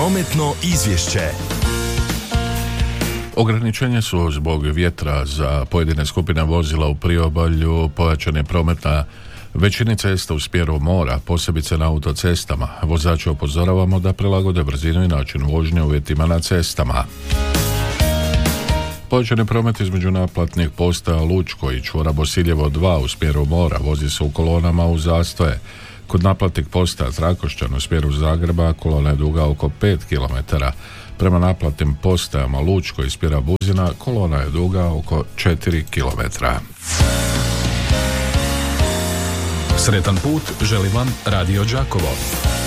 Prometno izvješće. Ograničenja su zbog vjetra za pojedine skupine vozila u priobalju, pojačan je promet na većini cesta u smjeru mora, posebice na autocestama. Vozače upozoravamo da prilagode brzinu i način vožnje uvjetima na cestama. Pojačan je promet između naplatnih postaja Lučko i čvora Bosiljevo 2 u smjeru mora, vozi se u kolonama u zastoje. Kod naplatnih postaja Trakošćan u smjeru Zagreba kolona je duga oko 5 km. Prema naplatnim postajama Lučko i smjera Buzina kolona je duga oko 4 km. Sretan put želi vam Radio Đakovo.